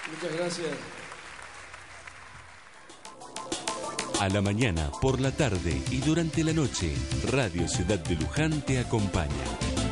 Muchas gracias. A la mañana, por la tarde y durante la noche, Radio Ciudad de Luján te acompaña.